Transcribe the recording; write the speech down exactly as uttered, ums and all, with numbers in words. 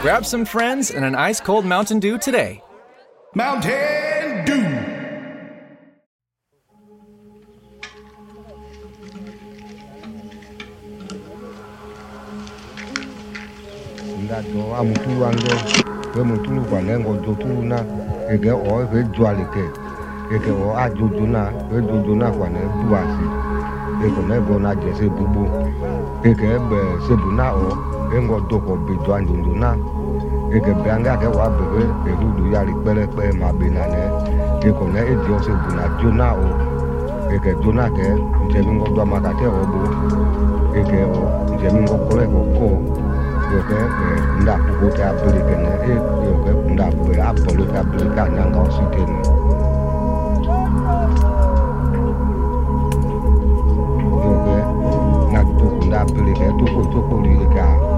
Grab some friends and an ice-cold Mountain Dew today. Mountain Dew. Ndado amutu wando we mutu kwa lengo jotu na ege o we dualike ege o ajojo na we jojo na kwa ne duasi ege ne go na jese bubu ege be sebuna o engo doko bido anjojo na ege be anga ke wa bebe erudu yari pelepe ma benane ege ne edio sebuna jona o ege jona ke njemingo do makate obo ege o njemingo kole ko yoke nda kuota belikene e yoke nda be apolo ta belika nanga ositeni yoke na to nda belike to ko to ko lika